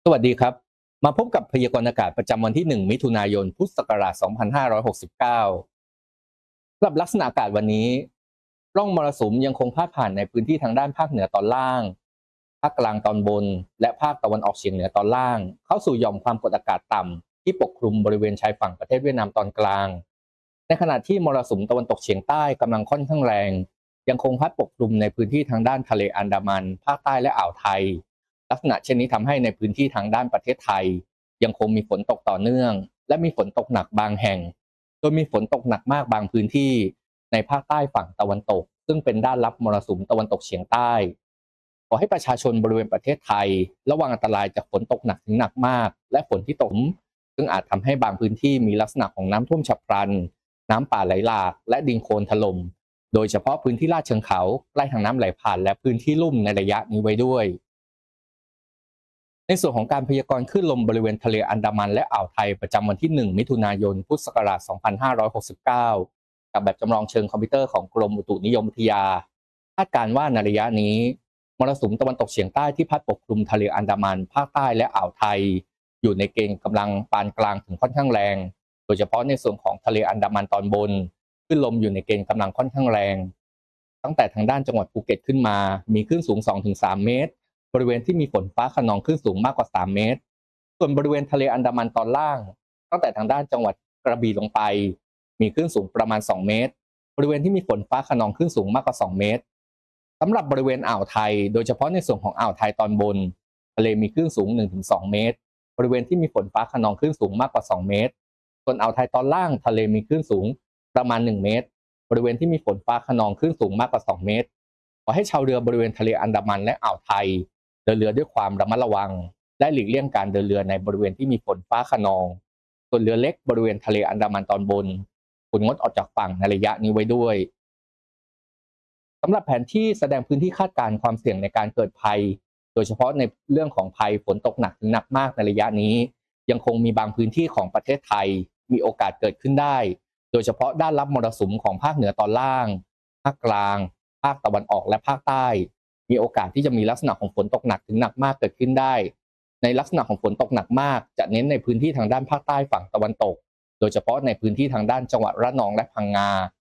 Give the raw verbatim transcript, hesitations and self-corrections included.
สวัสดีครับมาพบกับพยากรณ์อากาศประจำวันที่หนึ่งมิถุนายนพุทธศักราชสองพันห้าร้อยหกสิบเก้าสำหรับลักษณะอากาศวันนี้ร่องมรสุมยังคงพาดผ่านในพื้นที่ทางด้านภาคเหนือตอนล่างภาคกลางตอนบนและภาคตะวันออกเฉียงเหนือตอนล่างเข้าสู่หย่อมความกดอากาศต่ำที่ปกคลุมบริเวณชายฝั่งประเทศเวียดนามตอนกลางในขณะที่มรสุมตะวันตกเฉียงใต้กำลังค่อนข้างแรงยังคงพัดปกคลุมในพื้นที่ทางด้านทะเลอันดามันภาคใต้และอ่าวไทย ลักษณะเช่นนี้ทำให้ในพื้นที่ทางด้านประเทศไทยยังคงมีฝนตกต่อเนื่องและมีฝนตกหนักบางแห่งโดยมีฝนตกหนักมากบางพื้นที่ในภาคใต้ฝั่งตะวันตกซึ่งเป็นด้านรับมรสุมตะวันตกเฉียงใต้ขอให้ประชาชนบริเวณประเทศไทยระวังอันตรายจากฝนตกหนักถึงหนักมากและฝนที่ตกซึ่งอาจทำให้บางพื้นที่มีลักษณะของน้ำท่วมฉับพลันน้ำป่าไหลหลากและดินโคลนถล่มโดยเฉพาะพื้นที่ลาดเชิงเขาใกล้ทางน้ำไหลผ่านและพื้นที่ลุ่มในระยะนี้ไว้ด้วย ในส่วนของการพยากรณ์คลื่นลมบริเวณทะเลอันดามันและอ่าวไทยประจำวันที่หนึ่งมิถุนายนพุทธศักราชสองพันห้าร้อยหกสิบเก้ากับแบบจำลองเชิงคอมพิวเตอร์ของกรมอุตุนิยมวิทยาคาดการณ์ว่าในระยะนี้มรสุมตะวันตกเฉียงใต้ที่พัดปกคลุมทะเลอันดามันภาคใต้และอ่าวไทยอยู่ในเกณฑ์กำลังปานกลางถึงค่อนข้างแรงโดยเฉพาะในส่วนของทะเลอันดามันตอนบนคลื่นลมอยู่ในเกณฑ์กำลังค่อนข้างแรงตั้งแต่ทางด้านจังหวัดภูเก็ตขึ้นมามีคลื่นสูงสองถึงสามเมตร บริเวณที่มีฝนฟ้าคะนองคลื่นสูงมากกว่าสามเมตร ส่วนบริเวณทะเลอันดามันตอนล่างตั้งแต่ทางด้านจังหวัดกระบี่ลงไปมีคลื่นสูงประมาณสองเมตร บริเวณที่มีฝนฟ้าคะนองคลื่นสูงมากกว่าสองเมตรสำหรับบริเวณอ่าวไทยโดยเฉพาะในส่วนของอ่าวไทยตอนบนทะเลมีคลื่นสูง หนึ่งถึงสอง เมตร บริเวณที่มีฝนฟ้าคะนองคลื่นสูงมากกว่าสองเมตร ส่วนอ่าวไทยตอนล่างทะเลมีคลื่นสูงประมาณหนึ่งเมตร บริเวณที่มีฝนฟ้าคะนองคลื่นสูงมากกว่าสองเมตรขอให้ชาวเรือบริเวณทะเลอันดามันและอ่าวไทยเดินเรือด้วยความระมัดระวังและหลีกเลี่ยงการเดินเรือในบริเวณที่มีฝนฟ้าคะนองส่วนเรือเล็กบริเวณทะเลอันดามันตอนบนควรงดออกจากฝั่งในระยะนี้ไว้ด้วยสำหรับแผนที่แสดงพื้นที่คาดการณ์ความเสี่ยงในการเกิดภัยโดยเฉพาะในเรื่องของภัยฝนตกหนักถึงหนักมากในระยะนี้ยังคงมีบางพื้นที่ของประเทศไทยมีโอกาสเกิดขึ้นได้โดยเฉพาะด้านรับมรสุมของภาคเหนือตอนล่างภาคกลางภาคตะวันออกและภาคใต้มีโอกาสที่จะมีลักษณะของฝนตกหนักถึงหนักมากเกิดขึ้นได้ในลักษณะของฝนตกหนักมากจะเน้นในพื้นที่ทางด้านภาคใต้ฝั่งตะวันตกโดยเฉพาะในพื้นที่ทางด้านจังหวัดระนองและพังงา